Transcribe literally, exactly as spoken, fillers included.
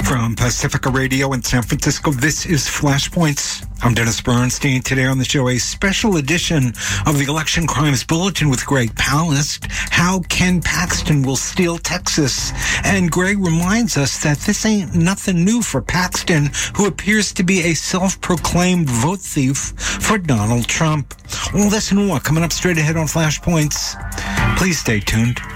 From Pacifica Radio in San Francisco, this is Flashpoints. I'm Dennis Bernstein. Today on the show, a special edition of the Election Crimes Bulletin with Greg Palast. How Ken Paxton will steal Texas. And Greg reminds us that this ain't nothing new for Paxton, who appears to be a self-proclaimed vote thief for Donald Trump. All this and more coming up straight ahead on Flashpoints. Please stay tuned.